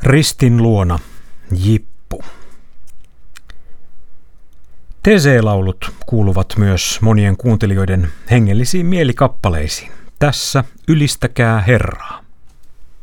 Ristin luona, Jippu. TC-laulut kuuluvat myös monien kuuntelijoiden hengellisiin mielikappaleisiin. Tässä Ylistäkää Herraa.